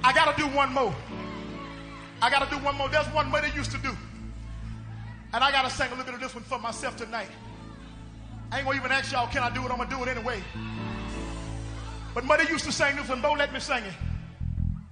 I got to do one more. I got to do one more. There's one more they used to do. And I got to sing a little bit of this one for myself tonight. I ain't going to even ask y'all, can I do it? I'm going to do it anyway. But mother used to sing this one. Don't let me sing it.